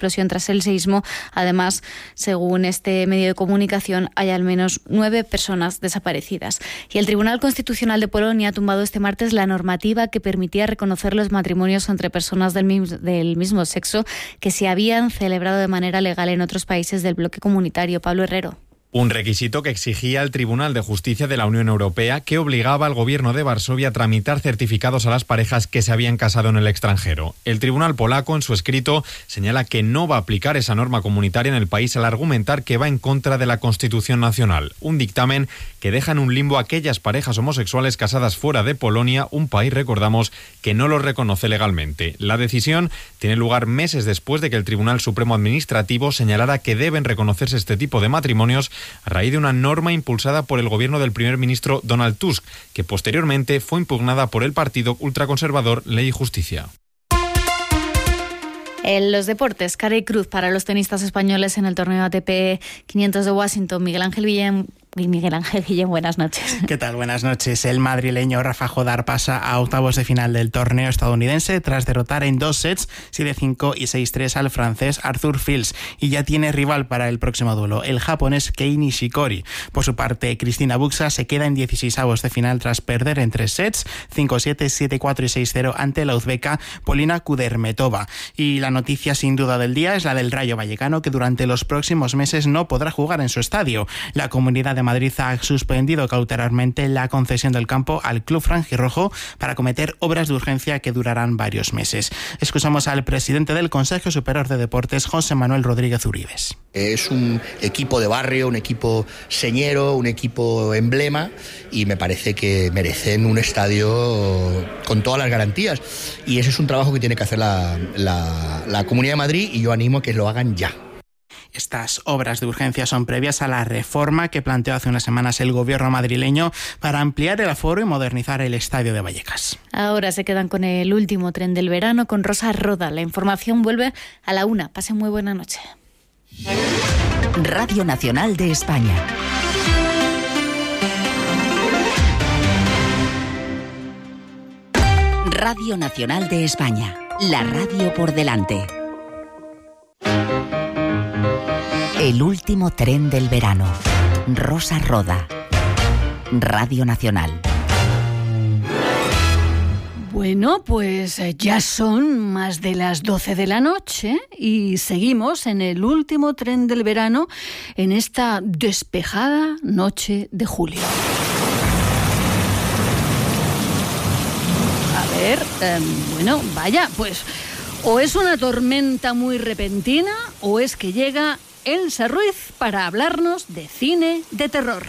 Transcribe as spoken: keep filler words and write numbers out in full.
explosión tras el seísmo. Además, según este medio de comunicación, hay al menos nueve personas desaparecidas. Y el Tribunal Constitucional de Polonia ha tumbado este martes la normativa que permitía reconocer los matrimonios entre personas del mismo, del mismo sexo que se habían celebrado de manera legal en otros países del bloque comunitario. Pablo Herrero. Un requisito que exigía el Tribunal de Justicia de la Unión Europea, que obligaba al gobierno de Varsovia a tramitar certificados a las parejas que se habían casado en el extranjero. El tribunal polaco, en su escrito, señala que no va a aplicar esa norma comunitaria en el país al argumentar que va en contra de la Constitución nacional. Un dictamen que deja en un limbo a aquellas parejas homosexuales casadas fuera de Polonia, un país, recordamos, que no los reconoce legalmente. La decisión tiene lugar meses después de que el Tribunal Supremo Administrativo señalara que deben reconocerse este tipo de matrimonios a raíz de una norma impulsada por el gobierno del primer ministro Donald Tusk, que posteriormente fue impugnada por el partido ultraconservador Ley y Justicia. En los deportes, cara y cruz para los tenistas españoles en el torneo A T P quinientos de Washington. Miguel Ángel Guillén. Miguel Ángel Guillén, buenas noches. ¿Qué tal? Buenas noches. El madrileño Rafa Jodar pasa a octavos de final del torneo estadounidense tras derrotar en dos sets, siete cinco y seis tres, al francés Arthur Fils, y ya tiene rival para el próximo duelo, el japonés Kei Nishikori. Por su parte, Cristina Buxa se queda en dieciseisavos de final tras perder en tres sets, cinco siete, siete cuatro y seis cero, ante la uzbeka Polina Kudermetova. Y la noticia sin duda del día es la del Rayo Vallecano, que durante los próximos meses no podrá jugar en su estadio. La Comunidad de Madrid ha suspendido cautelarmente la concesión del campo al club franjirrojo para acometer obras de urgencia que durarán varios meses. Escuchamos al presidente del Consejo Superior de Deportes, José Manuel Rodríguez Uribes. Es un equipo de barrio, un equipo señero, un equipo emblema, y me parece que merecen un estadio con todas las garantías. Y ese es un trabajo que tiene que hacer la, la, la Comunidad de Madrid, y yo animo a que lo hagan ya. Estas obras de urgencia son previas a la reforma que planteó hace unas semanas el gobierno madrileño para ampliar el aforo y modernizar el estadio de Vallecas. Ahora se quedan con el último tren del verano con Rosa Roda. La información vuelve a la una. Pasen muy buena noche. Radio Nacional de España. Radio Nacional de España. La radio por delante. El último tren del verano. Rosa Roda. Radio Nacional. Bueno, pues ya son más de las doce de la noche y seguimos en el último tren del verano en esta despejada noche de julio. A ver, eh, bueno, vaya, pues o es una tormenta muy repentina o es que llega Elsa Ruiz para hablarnos de cine de terror.